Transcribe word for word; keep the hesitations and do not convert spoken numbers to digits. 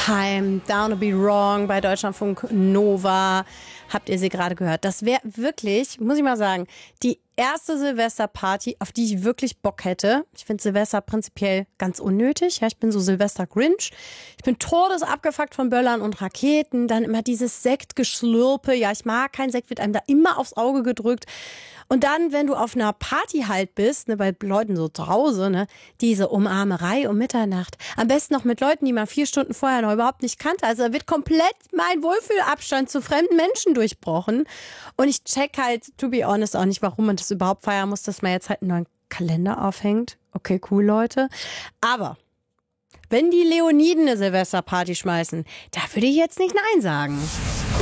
Time, Down to Be Wrong bei Deutschlandfunk Nova. Habt ihr sie gerade gehört? Das wäre wirklich, muss ich mal sagen, die erste Silvesterparty, auf die ich wirklich Bock hätte. Ich finde Silvester prinzipiell ganz unnötig. Ja, ich bin so Silvester-Grinch. Ich bin todesabgefuckt von Böllern und Raketen. Dann immer dieses Sektgeschlürpe. Ja, ich mag kein Sekt, wird einem da immer aufs Auge gedrückt. Und dann, wenn du auf einer Party halt bist, ne, bei Leuten so zu Hause, ne, diese Umarmerei um Mitternacht. Am besten noch mit Leuten, die man vier Stunden vorher noch überhaupt nicht kannte. Also da wird komplett mein Wohlfühlabstand zu fremden Menschen durchbrochen. Und ich check halt, to be honest, auch nicht, warum man das überhaupt feiern muss, dass man jetzt halt einen neuen Kalender aufhängt. Okay, cool, Leute. Aber wenn die Leoniden eine Silvesterparty schmeißen, da würde ich jetzt nicht Nein sagen.